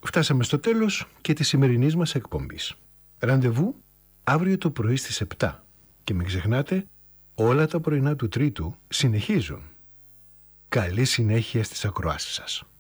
φτάσαμε στο τέλος και της σημερινής μας εκπομπής. Ραντεβού αύριο το πρωί στις 7 και μην ξεχνάτε, όλα τα πρωινά του Τρίτου συνεχίζουν. Καλή συνέχεια στις ακροάσεις σας.